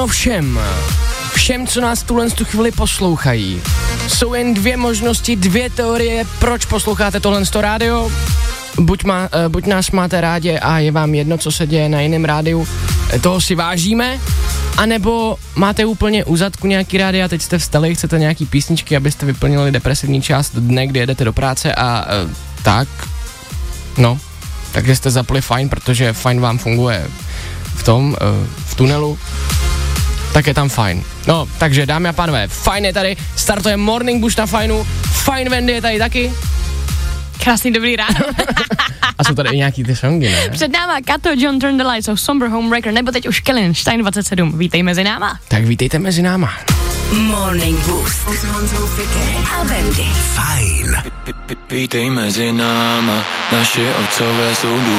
Všem, co nás tuhle tu chvíli poslouchají, jsou jen dvě možnosti, dvě teorie, proč posloucháte tohle rádio. Buď nás máte rádi a je vám jedno, co se děje na jiném rádiu, toho si vážíme, anebo máte úplně u zadku nějaký rádio a teď jste vstali, chcete nějaký písničky, abyste vyplnili depresivní část dne, kdy jedete do práce a takže jste zapli Fajn, protože Fajn vám funguje v tunelu, tak je tam Fajn. No, takže dámy a pánové, Fajn je tady, startuje Morning Bush na Fajnu, Fajn Wendy je tady taky. Krásný dobrý ráno. A jsou tady i nějaký ty songy, ne? Před náma Kato, John Turn the Lights, Somber Homewrecker, nebo teď už Kellen, Stein 27. Vítej mezi náma. Tak vítejte mezi náma. Morning Boost s Honzou Fikem a Wendy. Fajn. Vítej mezi náma, naši otcové jsou